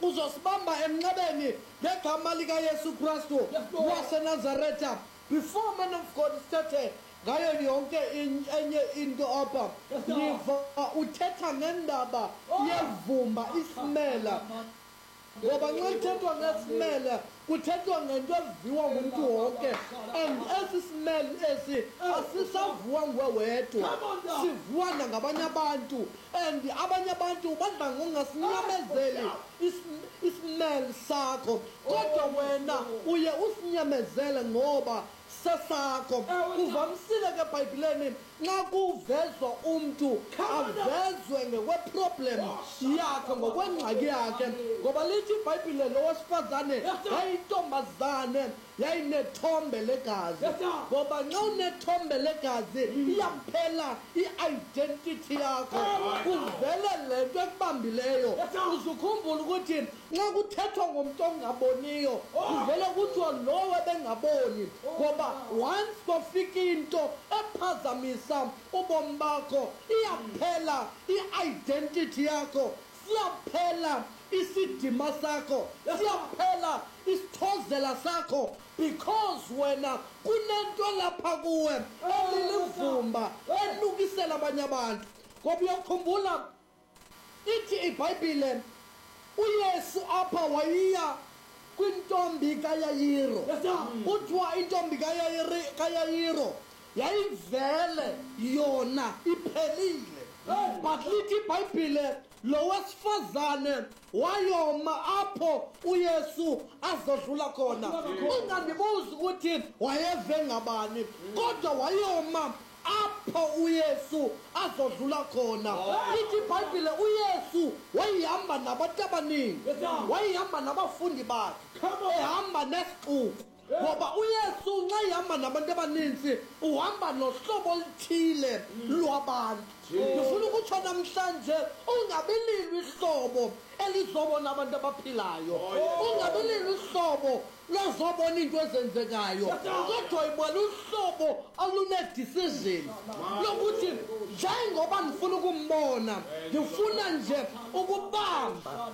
uzosibamba emnqabeni ngegama likaYesu Kristu waseNazaretha. Before man of God started ngayo yonke enye into apha niva uthetha ngendaba yevumba isimela. Ngoba nxa kuthethwa ngesimela kuthethwa ngento eviwa ngumuntu wonke, and esi simela esi asisavuwa nguwe wedwa, sivuwa nangabanye abantu, and abanye abantu badla ngongasinyamezeli isimela sakho, kodwa wena uye usinyamezele ngoba sesakho. Kuvamisile ke eBhayibhileni nxa kuvezwa umuntu avezwe ngokweproblem yakhe, ngokwengxaki yakhe, ngoba lithi iBhayibhile lo wesifazane yayintombazane yayinethombe legazi. Ngoba nxa unethombe legazi iyaphela i-identity yakho, kuvele lento ekubambileyo. Uzukhumbula ukuthi nxa kuthethwa ngomuntu ongaboniyo kuvele kuthiwa lowe bengaboni, ngoba once kwafika into ephazamisa ubomi bakho iyaphela i-identity yakho, siyaphela isidima sakho, siyaphela isithozela sakho, because wena kunento lapha kuwe elilivumba elukisela abanye abantu. Ngoba uyakhumbula ithi iBhayibhile uYesu apha wayiya kwintombi kaYayiro. Kuthiwa intombi kaYayiro yayivele yona iphelile, but lithi iBhayibhile lo wesifazane wayoma apho uYesu azodlula khona. Ungandibuzi ukuthi wayeve ngabani, kodwa wayoma apho uYesu azodlula khona. Lithi iBhayibhile uYesu wayihamba nabantu abaningi, wayihamba nabafundi bakhe, ehamba nesixuku. Ngoba uYesu nxa ihamba nabantu abaninzi uhamba nohlobo oluthile lwabantu. Ngifuna ukutsho namhlanje ungabililwi ihlobo elizobona abantu abaphilayo, ungabililwi ihlobo lozobona into ezenzekayo, kodwa ibona uhlobo olune-decision lokuthi njengoba ndifuna ukumbona ndifuna nje ukubamba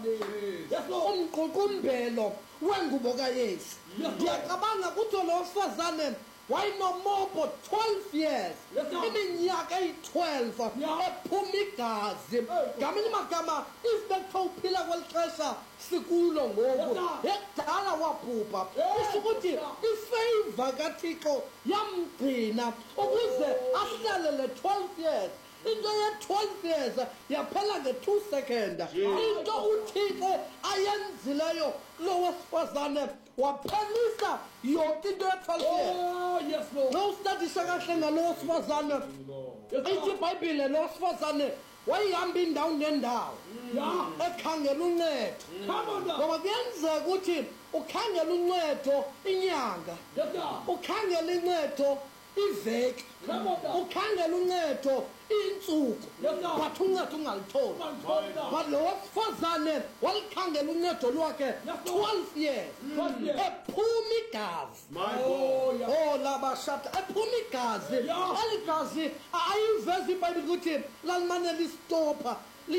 umqukumbelo wengubo kaYesu. Ndiyacabanga kuthiwa lo wesifazane wayinomobo 12 years, iminyaka eyi-12 ephuma igazi. Ngamanye amagama if bekuthiwa uphila kweli xesha sikulo ngoku, ekudala wabhubha. Kusho ukuthi ifeyva kaThixo yamgcina ukuze ahlale le 12 years. Into ye-12 years yaphela nge-2 seconds. Into uThixo ayenzileyo lo wesifazane waphelisa yonke into ye-12 years. Nxa usitadisha kahle ngalo wesifazane ithi iBhayibhile lo wesifazane wayihamba indawo ngendawo ekhangela uncedo. Ngoba kuyenzeka ukuthi ukhangela uncedo inyanga, ukhangela uncedo iveki, ukhangela uncedo insuku, but uncedo ungalitholi. But lo wesifazane walikhangela uncedo lwakhe 12 years, ephuma igazi. Oh labashata, ephuma igazi. Eligazi ayivezi iBhayibhile ukuthi lalimane listopha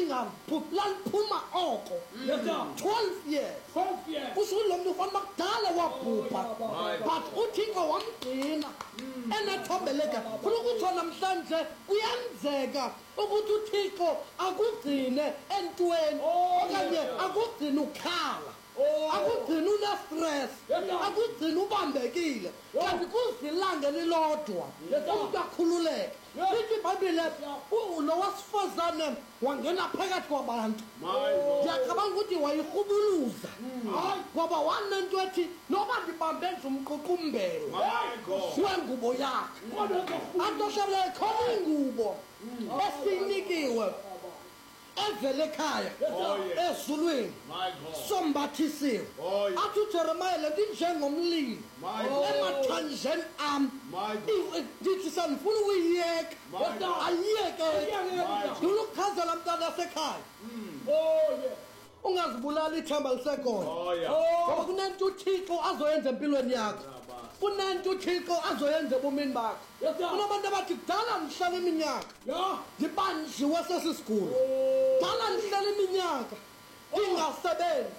laliphuma oko 12 years. Kusho lo muntu ufana bakudala wabhubha, but uThixo wamgcina enethombe legazi. Funa ukuthi namhlanje kuyenzeka ukuthi uThixo akugcine entweni, okanye akugcine ukhala, akugcina une-stress, akugcina ubambekile, kanti kuzilanga elilodwa umuntu akhululeke. Lithi iBhayibhile lo wesifazane wangena phakathi kwabantu. Ndiyacabanga ukuthi wayirhubuluza, ngoba wanento ethi noba ndibambe nje umqukumbelo wengubo yakhe. Antoshebele khona ingubo esinikiwe evele ekhaya ezulwini sombathisiwe. Athi uJeremiya lento njengomlilo emathanjeni ami, ndithi sanifuna ukuyiyeka ayiyeke. Ndifuna ukuchazela mntana wasekhaya ungazibulali ithemba lisekhona, ngoba kunento uThixo azoyenza empilweni yakho, kunento uThixo azoyenza ebomini bakho. Kunabantu abathi kudala ndihlala iminyaka ndibanjiwe sesisiguli, kudala ndihlala iminyaka ndingasebenzi,